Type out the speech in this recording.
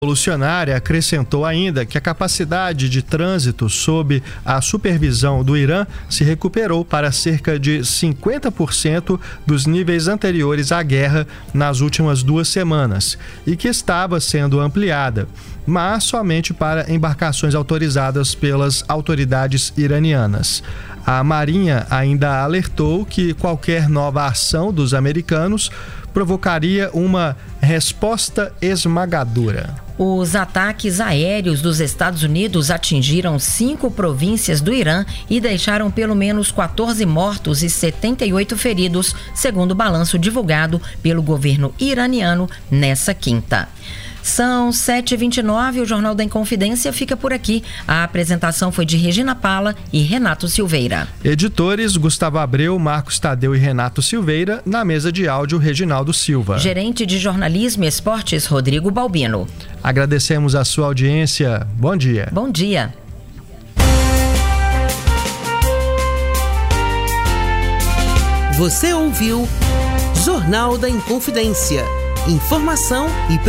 Revolucionária acrescentou ainda que a capacidade de trânsito sob a supervisão do Irã se recuperou para cerca de 50% dos níveis anteriores à guerra nas últimas 2 semanas e que estava sendo ampliada, mas somente para embarcações autorizadas pelas autoridades iranianas. A Marinha ainda alertou que qualquer nova ação dos americanos provocaria uma resposta esmagadora. Os ataques aéreos dos Estados Unidos atingiram 5 províncias do Irã e deixaram pelo menos 14 mortos e 78 feridos, segundo o balanço divulgado pelo governo iraniano nessa quinta. São 7h29, o Jornal da Inconfidência fica por aqui. A apresentação foi de Regina Pala e Renato Silveira. Editores Gustavo Abreu, Marcos Tadeu e Renato Silveira. Na mesa de áudio, Reginaldo Silva. Gerente de Jornalismo e Esportes, Rodrigo Balbino. Agradecemos a sua audiência. Bom dia. Bom dia. Você ouviu Jornal da Inconfidência. Informação e